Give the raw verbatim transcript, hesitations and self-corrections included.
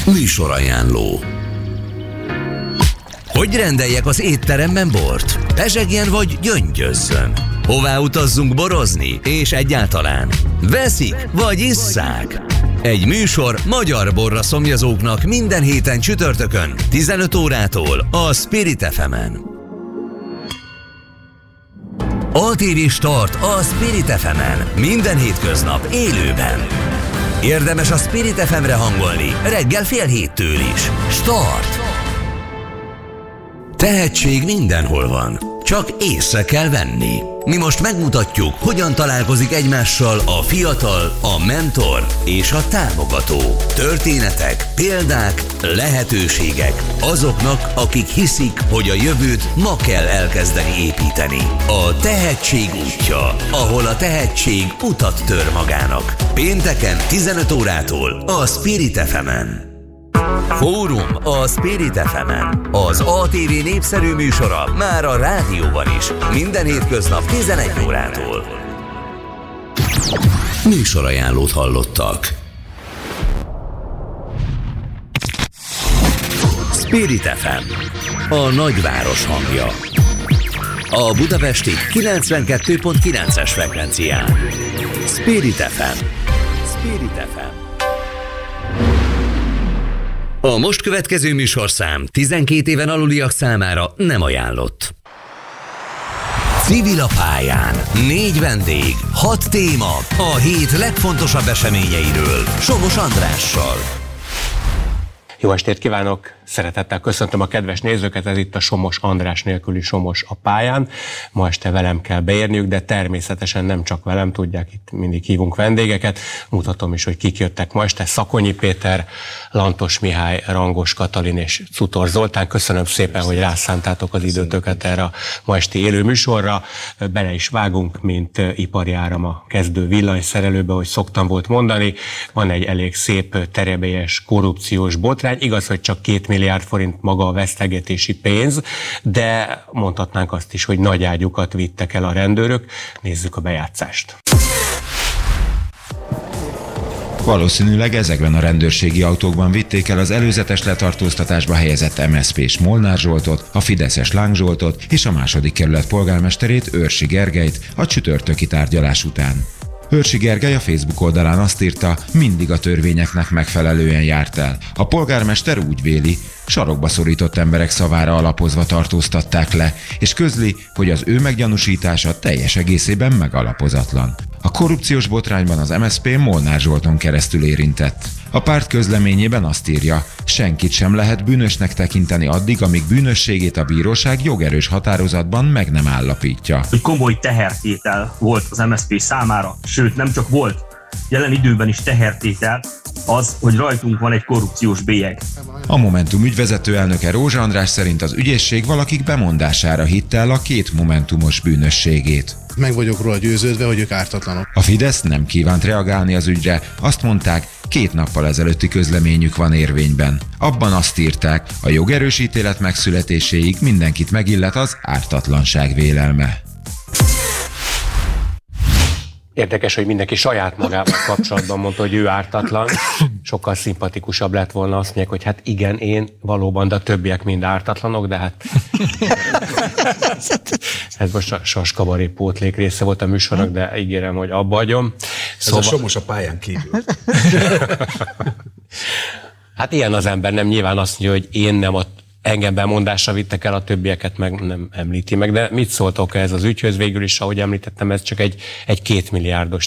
Műsorajánló. Hogy rendeljek az étteremben bort? Pezsegjen vagy gyöngyözzön? Hová utazzunk borozni? És egyáltalán veszik vagy isszák? Egy műsor magyar borra szomjazóknak minden héten csütörtökön tizenöt órától a Spirit ef emen. á té vé Start a Spirit ef emen minden hétköznap élőben. Érdemes a Spirit ef emre hangolni reggel fél héttől is. Start! Tehetség mindenhol van, csak észre kell venni. Mi most megmutatjuk, hogyan találkozik egymással a fiatal, a mentor és a támogató. Történetek, példák, lehetőségek azoknak, akik hiszik, hogy a jövőt ma kell elkezdeni építeni. A tehetség útja, ahol a tehetség utat tör magának. Pénteken tizenöt órától a Spirit ef emen. Fórum a Spirit ef emen. Az á té vé népszerű műsora már a rádióban is. Minden hétköznap tizenegy órától. Műsorajánlót hallottak. Spirit ef em. A nagyváros hangja. A budapesti kilencvenkettő pont kilences frekvencián. Spirit ef em. Spirit ef em. A most következő műsorszám tizenkét éven aluliak számára nem ajánlott. Civil a pályán. Négy vendég, hat téma a hét legfontosabb eseményeiről. Somos Andrással. Jó estét kívánok! Szeretettel köszöntöm a kedves nézőket, ez itt a Somos András nélküli Somos a pályán. Ma este velem kell beérniük, de természetesen nem csak velem, tudják, itt mindig hívunk vendégeket. Mutatom is, hogy kik jöttek ma este. Szakonyi Péter, Lantos Mihály, Rangos Katalin és Cutor Zoltán. Köszönöm szépen, hogy rászántátok az időtöket erre a ma esti élő műsorra. Bele is vágunk, mint ipari áram a kezdő villanyszerelőbe, hogy szoktam volt mondani. Van egy elég szép, terebélyes, korrupciós botrány. Igaz, hogy csak két milliárd forint maga a vesztegetési pénz, de mondhatnánk azt is, hogy nagy ágyukat vittek el a rendőrök. Nézzük a bejátszást. Valószínűleg ezekben a rendőrségi autókban vitték el az előzetes letartóztatásba helyezett em es zé pés Molnár Zsoltot, a fideszes Láng Zsoltot és a második kerület polgármesterét, Őrsi Gergelyt a csütörtöki tárgyalás után. Őrsi Gergely a Facebook oldalán azt írta, mindig a törvényeknek megfelelően járt el. A polgármester úgy véli, sarokba szorított emberek szavára alapozva tartóztatták le, és közli, hogy az ő meggyanúsítása teljes egészében megalapozatlan. A korrupciós botrányban az em es zé pé Molnár Zsolton keresztül érintett. A párt közleményében azt írja, senkit sem lehet bűnösnek tekinteni addig, amíg bűnösségét a bíróság jogerős határozatban meg nem állapítja. Komoly tehertétel volt az em es zé pé számára, sőt nem csak volt, jelen időben is tehertétel az, hogy rajtunk van egy korrupciós bélyeg. A Momentum ügyvezető elnöke Rózsa András szerint az ügyészség valakik bemondására hitte el a két momentumos bűnösségét. Meg vagyok róla győződve, hogy ők ártatlanok. A Fidesz nem kívánt reagálni az ügyre, azt mondták, két nappal ezelőtti közleményük van érvényben. Abban azt írták, a jogerős ítélet megszületéséig mindenkit megillet az ártatlanság vélelme. Érdekes, hogy mindenki saját magával kapcsolatban mondta, hogy ő ártatlan. Sokkal szimpatikusabb lett volna, azt mondják, hogy hát igen, én valóban, de a többiek mind ártatlanok, de hát... Ez most a Saskabaré pótlék része volt a műsornak, de ígérem, hogy abba hagyom. Szóval... Ez a Somos a pályán kívül. Hát ilyen az ember, nem nyilván azt mondja, hogy én nem a engem bemondásra vittek el, a többieket meg nem említi meg, de mit szóltok ez az ügyhöz végül is, ahogy említettem, ez csak egy, egy kétmilliárdos